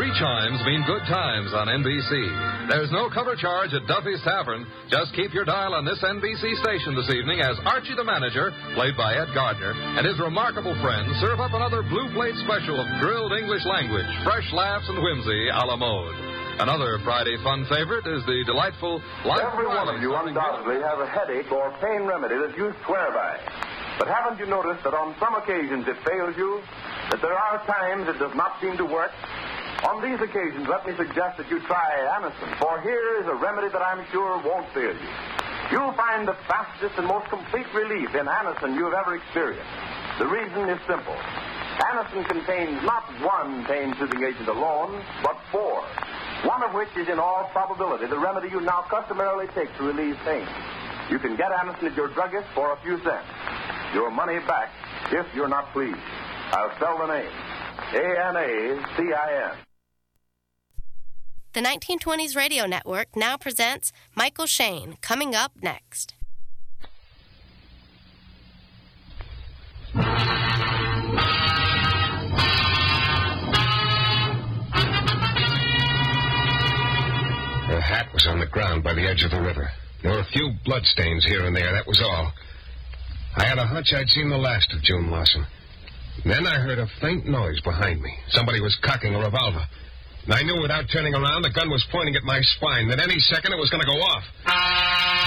3 chimes mean good times on NBC. There's no cover charge at Duffy's Tavern. Just keep your dial on this NBC station this evening as Archie the Manager, played by Ed Gardner, and his remarkable friends serve up another Blue Plate special of grilled English language, fresh laughs and whimsy a la mode. Another Friday fun favorite is the delightful Life Every one of you undoubtedly have a headache or pain remedy that you swear by. But haven't you noticed that on some occasions it fails you? That there are times it does not seem to work? On these occasions, let me suggest that you try Anacin, for here is a remedy that I'm sure won't fail you. You'll find the fastest and most complete relief in Anacin you have ever experienced. The reason is simple. Anacin contains not one pain-soothing agent alone, but 4. One of which is in all probability the remedy you now customarily take to relieve pain. You can get Anacin at your druggist for a few cents. Your money back if you're not pleased. I'll spell the name. Anacin. The 1920s Radio Network now presents Michael Shayne, coming up next. Her hat was on the ground by the edge of the river. There were a few bloodstains here and there, that was all. I had a hunch I'd seen the last of June Lawson. Then I heard a faint noise behind me. Somebody was cocking a revolver. And I knew without turning around the gun was pointing at my spine, that any second it was going to go off.